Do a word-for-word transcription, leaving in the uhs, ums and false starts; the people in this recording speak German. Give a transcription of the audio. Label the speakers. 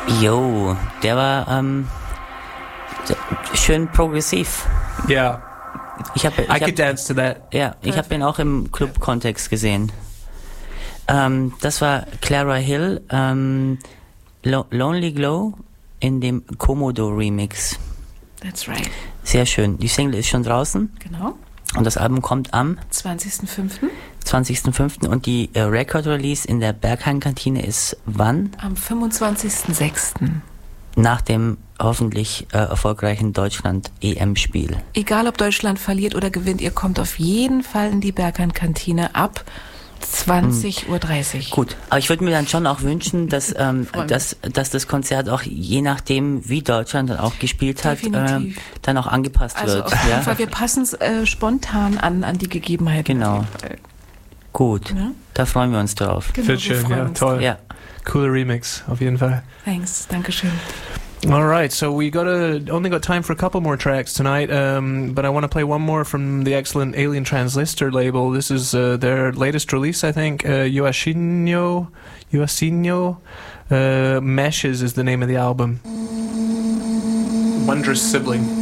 Speaker 1: Jo, der war ähm, schön progressiv.
Speaker 2: Yeah.
Speaker 1: Ich hab, ich
Speaker 2: I
Speaker 1: hab,
Speaker 2: could dance to that.
Speaker 1: Ja, ich habe ihn auch im Club-Kontext gesehen. Ähm, das war Clara Hill, ähm, Lo- Lonely Glow in dem Komodo-Remix.
Speaker 3: That's right.
Speaker 1: Sehr schön. Die Single ist schon draußen.
Speaker 3: Genau.
Speaker 1: Und das Album kommt am
Speaker 3: zwanzigsten fünften
Speaker 1: zwanzigsten fünften Und die äh, Record-Release in der Berghain-Kantine ist wann?
Speaker 3: Am fünfundzwanzigsten sechsten
Speaker 1: Nach dem hoffentlich äh, erfolgreichen Deutschland-E M-Spiel.
Speaker 3: Egal, ob Deutschland verliert oder gewinnt, ihr kommt auf jeden Fall in die Berghain-Kantine ab zwanzig Uhr dreißig.
Speaker 1: Gut, aber ich würde mir dann schon auch wünschen, dass, ähm, dass, dass das Konzert auch je nachdem, wie Deutschland dann auch gespielt hat, ähm, dann auch angepasst
Speaker 3: also
Speaker 1: wird.
Speaker 3: Auf jeden
Speaker 1: ja?
Speaker 3: Fall, wir passen es äh, spontan an, an die Gegebenheiten.
Speaker 1: Genau. Gut,
Speaker 3: Ja?
Speaker 1: da freuen wir uns drauf.
Speaker 3: Genau,
Speaker 2: Wird
Speaker 3: wir
Speaker 2: schön,
Speaker 3: freuen
Speaker 2: ja,
Speaker 3: uns.
Speaker 2: toll.
Speaker 1: Ja.
Speaker 2: Cooler Remix, auf jeden Fall.
Speaker 3: Thanks, Dankeschön.
Speaker 2: All right, so we got a, only got time for a couple more tracks tonight, um, but I want to play one more from the excellent Alien Transistor label. This is uh, their latest release, I think. Uh, Yoashino, Yoashino, uh, Meshes is the name of the album. Wondrous Sibling.